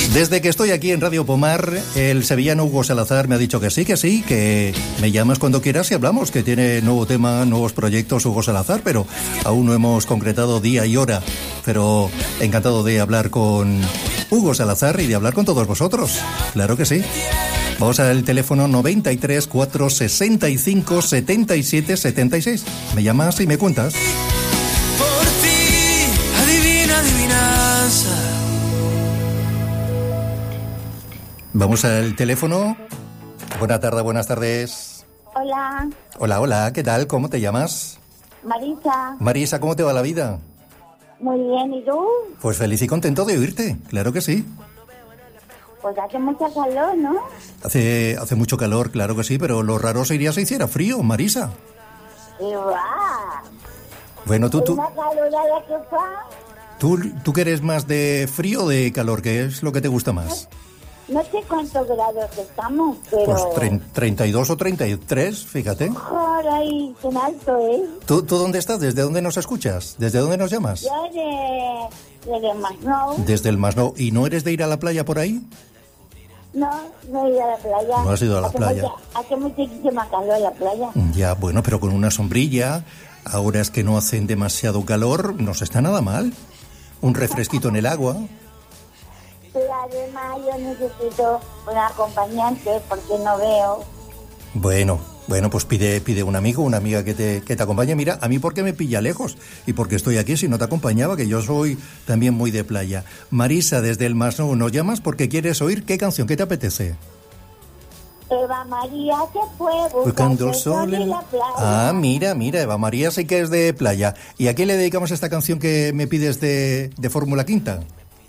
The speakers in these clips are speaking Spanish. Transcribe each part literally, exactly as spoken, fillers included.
Desde que estoy aquí en Radio Pomar, el sevillano Hugo Salazar me ha dicho que sí, que sí, que me llamas cuando quieras y hablamos, que tiene nuevo tema, nuevos proyectos Hugo Salazar, pero aún no hemos concretado día y hora. Pero encantado de hablar con Hugo Salazar y de hablar con todos vosotros. Claro que sí. Vamos al teléfono noventa y tres, cuatro sesenta y cinco, setenta y siete, setenta y seis. Me llamas y me cuentas. Por ti, adivina, adivinanza. Vamos al teléfono. Buenas tardes, buenas tardes. Hola. Hola, hola, ¿qué tal? ¿Cómo te llamas? Marisa. Marisa, ¿cómo te va la vida? Muy bien, ¿y tú? Pues feliz y contento de oírte, claro que sí. Pues hace mucha calor, ¿no? Hace, hace mucho calor, claro que sí, pero lo raro sería si hiciera frío, Marisa. Y va. Bueno, tú, tú, Una calorada que fa. tú, tú que eres más de frío o de calor, ¿qué es lo que te gusta más? No sé cuántos grados estamos, pero... Pues tre- treinta y dos o treinta y tres, fíjate. Joder, ahí, en alto, ¿eh? ¿Tú, ¿Tú dónde estás? ¿Desde dónde nos escuchas? ¿Desde dónde nos llamas? Yo de... de, de Masnou. Desde el Masnou. ¿Y no eres de ir a la playa por ahí? No, no he ido a la playa. No has ido a la hace playa. Mucha, hace muchísima calor en la playa. Ya, bueno, pero con una sombrilla, ahora es que no hacen demasiado calor, no se está nada mal. Un refresquito en el agua. Pero además yo necesito un acompañante porque no veo. Bueno, bueno, pues pide pide un amigo, una amiga que te, que te acompañe. Mira, a mí porque me pilla lejos y porque estoy aquí si no te acompañaba, que yo soy también muy de playa. Marisa, desde el Masnou, nos llamas porque quieres oír qué canción, ¿qué te apetece? Eva María se fue Buscando el sol en la playa. Ah, mira, mira, Eva María sí que es de playa. ¿Y a quién le dedicamos esta canción que me pides de, de Fórmula Quinta?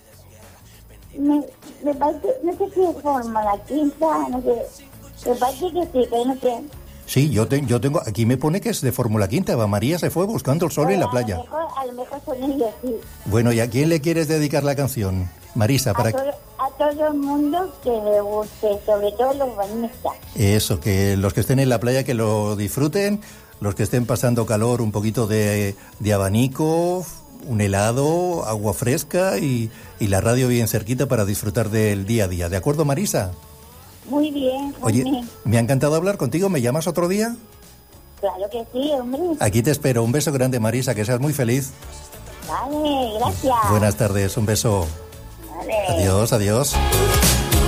Me, me parece, no sé si es Fórmula Quinta, no sé, me parece que sí, pero no sé. Sí, yo, te, yo tengo, aquí me pone que es de Fórmula Quinta. Eva María se fue buscando el sol Pero en la a playa. Lo mejor, a lo mejor son ellos, sí. Bueno, ¿y a quién le quieres dedicar la canción, Marisa? Para A, todo, a todo el mundo que le guste, sobre todo los bañistas. Eso, que los que estén en la playa que lo disfruten, los que estén pasando calor, un poquito de, de abanico, un helado, agua fresca y, y la radio bien cerquita para disfrutar del día a día. ¿De acuerdo, Marisa? Muy bien, Oye, Jaime. me ha encantado hablar contigo. ¿Me llamas otro día? Claro que sí, hombre. Aquí te espero. Un beso grande, Marisa, que seas muy feliz. Vale, gracias. Buenas tardes, un beso. Vale. Adiós, adiós.